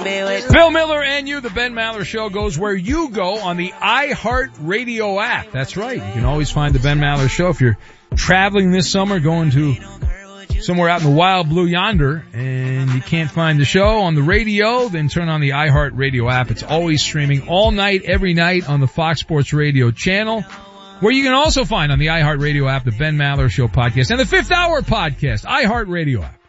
Bill Miller and you, the Ben Maller Show, goes where you go on the iHeartRadio app. That's right. You can always find the Ben Maller Show if you're traveling this summer, going to somewhere out in the wild blue yonder, and you can't find the show on the radio, then turn on the iHeartRadio app. It's always streaming all night, every night on the Fox Sports Radio channel, where you can also find on the iHeartRadio app the Ben Maller Show podcast and the Fifth Hour podcast, iHeartRadio app.